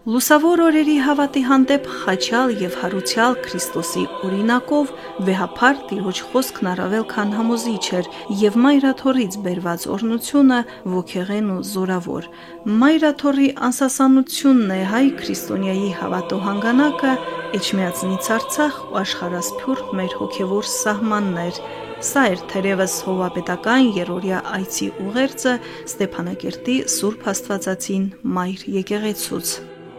Լուսավոր օրերի հավատի հանդեպ խաչյալ եւ հարուցյալ Քրիստոսի օրինակով վեհափար Տիրոջ խոսքն առավել քան համոզիչ էր եւ Մայրաթորից բերված օրհնությունը ոգեղեն ու զորավոր։ Մայրաթորի անսասանությունն է հայ քրիստոնյայի հավատո հանգանակը, Էջմիածնից Արցախ ու աշխարհասփյուռ մեր հոգեվոր սահմաններ։ Սա էր թերևս հովվապետական երրորդյա այցի ուղերձը Ստեփանակերտի Սուրբ Աստվածածին Մայր եկեղեցուց։